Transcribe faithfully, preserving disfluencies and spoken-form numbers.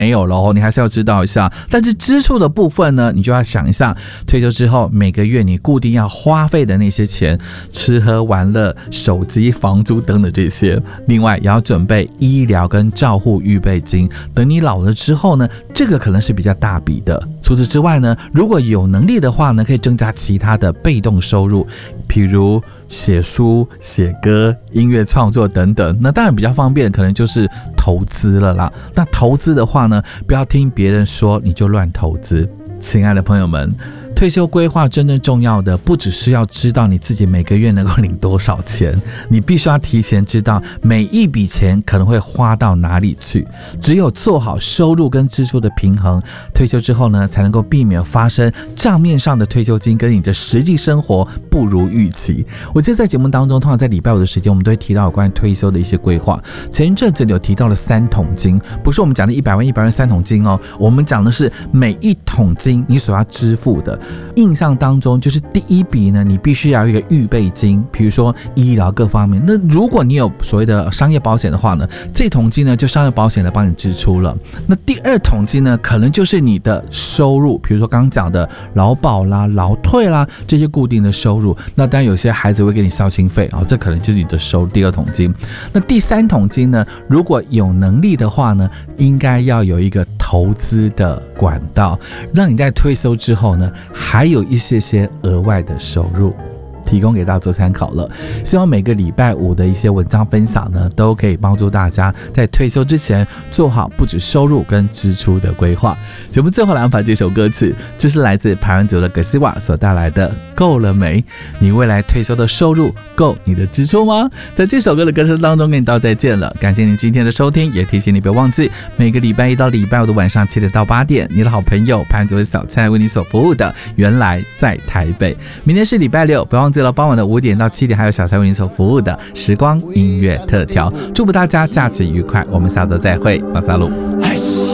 没有咯，你还是要知道一下。但是支出的部分呢，你就要想一下，退休之后每个月你固定要花费的那些钱，吃喝玩乐、手机、房租等等这些，另外也要准备医疗跟照护预备金，等你老了之后呢，这个可能是比较大笔的。除此之外呢，如果有能力的话呢，可以增加其他的被动收入，譬如写书、写歌、音乐创作等等。那当然比较方便可能就是投资了啦。那投资的话呢，不要听别人说你就乱投资。亲爱的朋友们，退休规划真正重要的不只是要知道你自己每个月能够领多少钱，你必须要提前知道每一笔钱可能会花到哪里去。只有做好收入跟支出的平衡，退休之后呢，才能够避免发生账面上的退休金跟你的实际生活不如预期。我记得在节目当中，通常在礼拜五的时间，我们都会提到有关于退休的一些规划。前一阵子有提到了三桶金，不是我们讲的一百万一百万三桶金哦，我们讲的是每一桶金你所要支付的。印象当中就是第一笔呢，你必须要有一个预备金，比如说医疗各方面。那如果你有所谓的商业保险的话呢，这桶金呢就商业保险来帮你支出了。那第二桶金呢，可能就是你的收入，比如说刚刚讲的劳保啦、劳退啦这些固定的收入。那当然有些孩子会给你孝亲费啊、哦，这可能就是你的收入第二桶金。那第三桶金呢，如果有能力的话呢，应该要有一个投资的管道，让你在退休之后呢，还有一些些额外的收入，提供给大家做参考了。希望每个礼拜五的一些文章分享呢，都可以帮助大家在退休之前做好不止收入跟支出的规划。节目最后来安排这首歌曲，这是来自排湾族的格西瓦所带来的《够了没》。你未来退休的收入够你的支出吗？在这首歌的歌声当中跟你道再见了，感谢你今天的收听，也提醒你别忘记每个礼拜一到礼拜五的晚上七点到八点，你的好朋友排湾族的小蔡为你所服务的原来在台北。明天是礼拜六，不要忘记了傍晚的五点到七点，还有小蔡为你所服务的时光音乐特调。祝福大家假期愉快，我们下周再会，马萨路。